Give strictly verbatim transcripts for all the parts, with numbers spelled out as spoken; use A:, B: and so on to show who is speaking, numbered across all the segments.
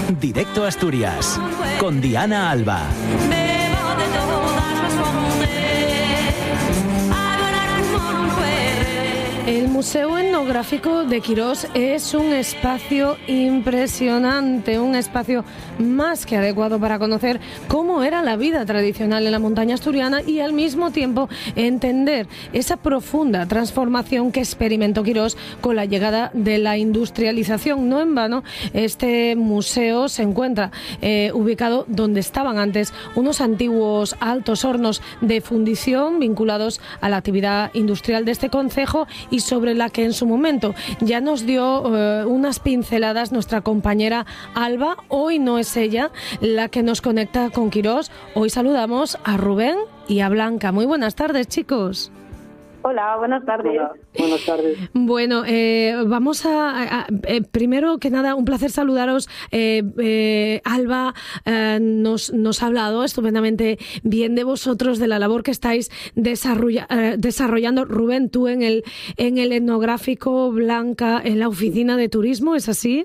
A: Directo a Asturias, con Diana Alba.
B: El Museo Etnográfico de Quirós es un espacio impresionante, un espacio más que adecuado para conocer cómo era la vida tradicional en la montaña asturiana y al mismo tiempo entender esa profunda transformación que experimentó Quirós con la llegada de la industrialización. No en vano, este museo se encuentra eh, ubicado donde estaban antes unos antiguos altos hornos de fundición vinculados a la actividad industrial de este concejo y sobre la que en su momento ya nos dio eh, unas pinceladas nuestra compañera Alba. Hoy no es ella la que nos conecta con Quirós. Hoy saludamos a Rubén y a Blanca. Muy buenas tardes, chicos.
C: Hola, buenas tardes.
D: Hola, buenas tardes.
B: Bueno, eh, vamos a, a, a eh, primero que nada, un placer saludaros. Eh, eh, Alba eh, nos, nos ha hablado estupendamente bien de vosotros, de la labor que estáis desarrolla, eh, desarrollando. Rubén, tú en el, en el etnográfico, Blanca en la oficina de turismo, ¿es así?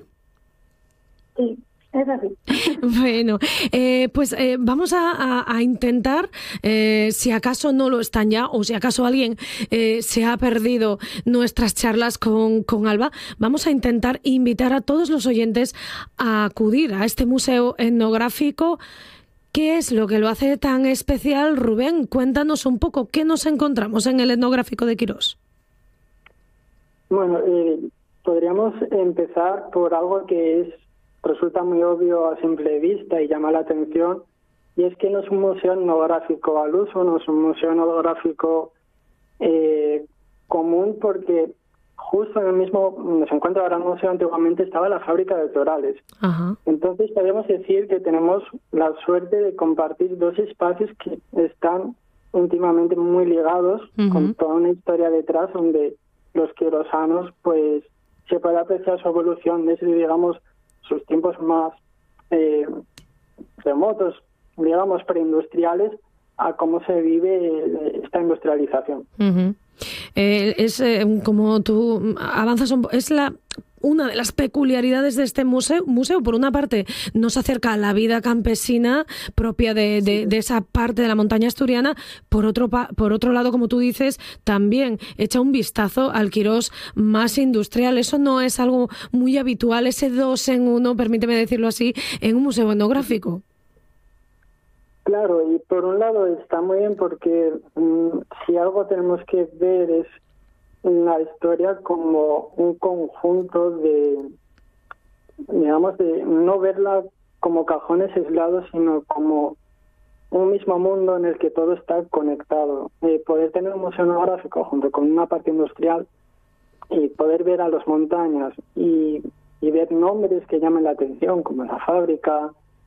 C: Sí. Es así.
B: Bueno, eh, pues eh, vamos a, a, a intentar, eh, si acaso no lo están ya, o si acaso alguien eh, se ha perdido nuestras charlas con, con Alba, vamos a intentar invitar a todos los oyentes a acudir a este museo etnográfico. ¿Qué es lo que lo hace tan especial, Rubén? Cuéntanos un poco, ¿qué nos encontramos en el etnográfico de Quirós?
D: Bueno, eh, podríamos empezar por algo que es resulta muy obvio a simple vista y llama la atención, y es que no es un museo etnográfico al uso, no es un museo etnográfico eh, común, porque justo en el mismo donde se encuentra ahora el museo antiguamente estaba la fábrica de Torales.
B: Ajá.
D: Entonces podríamos decir que tenemos la suerte de compartir dos espacios que están íntimamente muy ligados, uh-huh, con toda una historia detrás, donde los quirosanos pues se puede apreciar su evolución desde, digamos, sus tiempos más eh, remotos, digamos, preindustriales, a cómo se vive esta industrialización.
B: Uh-huh. Eh, es eh, como tú avanzas, un, es la una de las peculiaridades de este museo. Museo, por una parte, nos acerca a la vida campesina propia de, de, de esa parte de la montaña asturiana. Por otro, por otro lado, como tú dices, también echa un vistazo al Quirós más industrial. Eso no es algo muy habitual, ese dos en uno, permíteme decirlo así, en un museo etnográfico.
D: Claro, y por un lado está muy bien porque mmm, si algo tenemos que ver es la historia como un conjunto de, digamos, de no verla como cajones aislados, sino como un mismo mundo en el que todo está conectado. Eh, poder tener un museo etnográfico junto con una parte industrial y poder ver a las montañas y, y ver nombres que llamen la atención, como la fábrica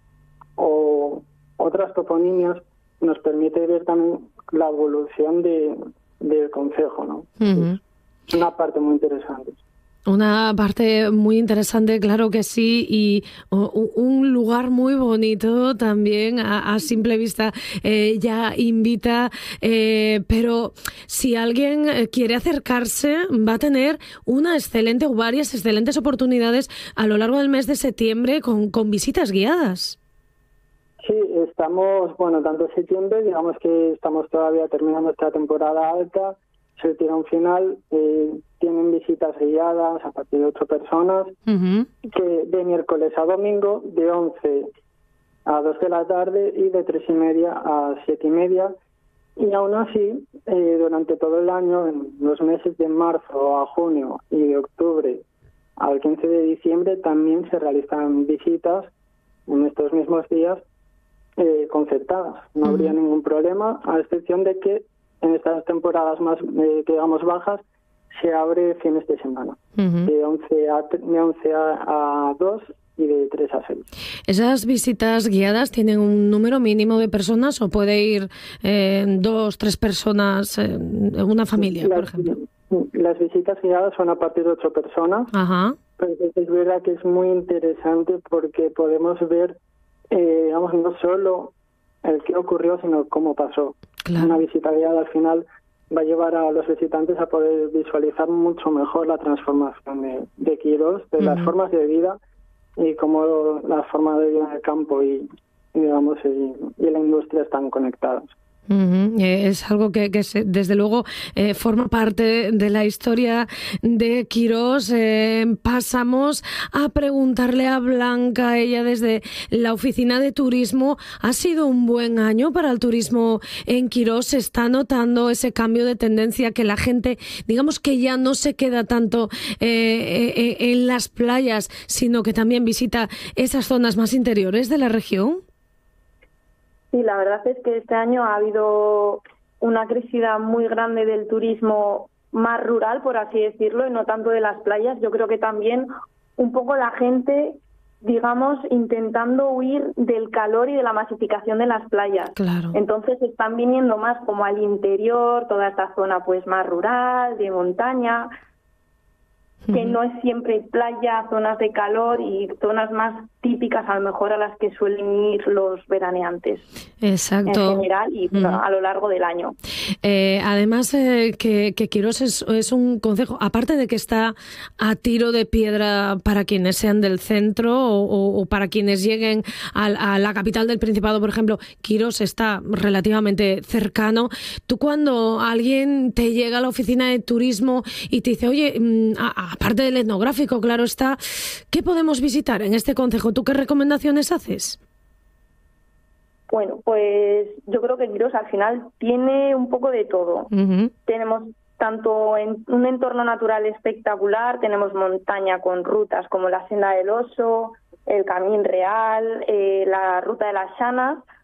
D: o otras toponimias, nos permite ver también la evolución de, del concejo, ¿no?
B: Uh-huh.
D: Es una parte muy interesante.
B: Una parte muy interesante, claro que sí, y uh, un lugar muy bonito también a, a simple vista eh, ya invita, eh, pero si alguien quiere acercarse va a tener una excelente o varias excelentes oportunidades a lo largo del mes de septiembre con, con visitas guiadas.
D: Sí, estamos, bueno, tanto en septiembre, digamos que estamos todavía terminando esta temporada alta, se tira un final, eh, tienen visitas guiadas a partir de ocho personas, uh-huh, que de miércoles a domingo, de once a dos de la tarde y de tres y media a siete y media, y aún así, eh, durante todo el año, en los meses de marzo a junio y de octubre al quince de diciembre, también se realizan visitas en estos mismos días eh, concertadas. No uh-huh. habría ningún problema, a excepción de que en estas temporadas más, eh, digamos, bajas, se abre fines de semana, uh-huh, de once a, de once a dos y de tres a seis.
B: ¿Esas visitas guiadas tienen un número mínimo de personas o puede ir eh, dos, tres personas, eh, una familia,
D: las,
B: por ejemplo?
D: Las visitas guiadas son a partir de ocho personas,
B: Ajá.
D: pero es verdad que es muy interesante porque podemos ver, eh, digamos, no solo el qué ocurrió, sino cómo pasó. Claro. Una visita guiada al final va a llevar a los visitantes a poder visualizar mucho mejor la transformación de, de Quirós, de uh-huh. las formas de vida y cómo las formas de vida en el campo y, y digamos y, y la industria están conectadas.
B: Uh-huh. Eh, es algo que, que se, desde luego eh, forma parte de la historia de Quirós. Eh, pasamos a preguntarle a Blanca, ella desde la oficina de turismo. ¿Ha sido un buen año para el turismo en Quirós? ¿Se está notando ese cambio de tendencia, que la gente, digamos que ya no se queda tanto eh, eh, en las playas, sino que también visita esas zonas más interiores de la región?
C: Sí, la verdad es que este año ha habido una crecida muy grande del turismo más rural, por así decirlo, y no tanto de las playas. Yo creo que también un poco la gente, digamos, intentando huir del calor y de la masificación de las playas.
B: Claro.
C: Entonces están viniendo más como al interior, toda esta zona pues más rural, de montaña, que no es siempre playa, zonas de calor y zonas más típicas a lo mejor a las que suelen ir los veraneantes.
B: Exacto.
C: En general y uh-huh. a lo largo del año.
B: Eh, además, eh, que, que Quirós es, es un concejo, aparte de que está a tiro de piedra para quienes sean del centro o, o para quienes lleguen a, a la capital del Principado, por ejemplo, Quirós está relativamente cercano. Tú, cuando alguien te llega a la oficina de turismo y te dice, oye, a, aparte del etnográfico, claro está, ¿qué podemos visitar en este concejo? ¿Tú qué recomendaciones haces?
C: Bueno, pues yo creo que Quirós al final tiene un poco de todo. Uh-huh. Tenemos tanto en un entorno natural espectacular, tenemos montaña con rutas como la Senda del Oso, el Camín Real, eh, la Ruta de las Llanas,